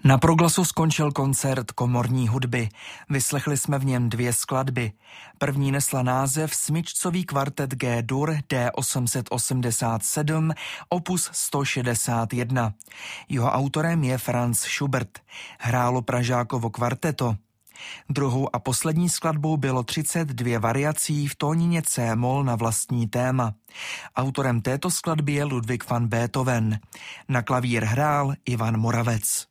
Na Proglasu skončil koncert komorní hudby. Vyslechli jsme v něm 2 skladby. První nesla název Smyčcový kvartet G-dur D887 opus 161. Jeho autorem je Franz Schubert. Hrálo Pražákovo kvarteto. Druhou a poslední skladbou bylo 32 variací v tónině C-moll na vlastní téma. Autorem této skladby je Ludwig van Beethoven. Na klavír hrál Ivan Moravec.